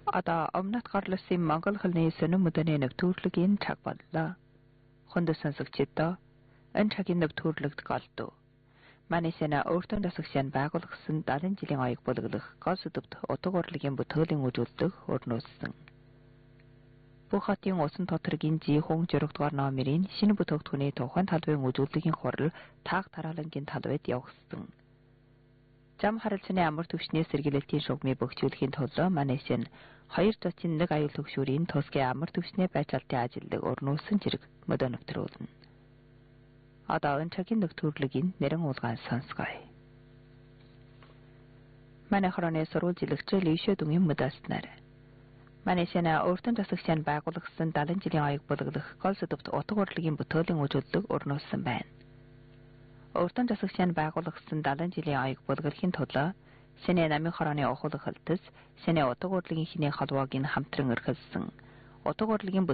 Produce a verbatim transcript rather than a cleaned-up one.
Ada omnat garlasi Монгол хэлний сонин мөдөний нэвтрүүлгийн цаг боллоо. Хонд сонсогчдоо энэ цагийн нэвтрүүлэгт голдов. Манай сэна өөртөө дасагчаан байгуулсан далайн жилийн аяг бүлэглэх гол сэдвт утга урлагийн бүтээлийн үзүүлдэг өрнөссөн. Бүх хотын усан тоторгийн жихэн зөрөгдгөр номерын шинэ бүтээгдэхүүний тухайн талбайн үзүүлэлтийн хурал таах тараалангийн талбайд явагдсан. Зам харилцааны амар түвшний сэргийлэлтийн шугмыг бөхжүүлэхийн тулд манай сэн хоёр зочин нэг аюул төгшүүрийн тусгай амар түвшний байцаалтын ажилдаг өрнөсөн зэрэг мөдөө нэвтрүүлнэ. Одоо энэ цагийн нэвтрүүлгийн нэрэн уулгаан сонсгоё. Манай хорооны сурвалж жилэгчээ лишэ дүнгийн мөдөснөр. Манай сэн өөртөө тасагчаан байгуулсан далайн жилийн аяг бүлэглэх гол сэдвт утга урлагийн бүтээлийн үзүүлэлт өрнөсөн байна. Өөртөө тасагчаан байгуулсан далайн жилийн аяг бүлгэрэхийн тулд Сэнэ намын хорооны ухуулах хэлтэс Сэнэ утга урлагийн хинээ холбоог нь хамтран өрхөлсөн. Утга урлагийн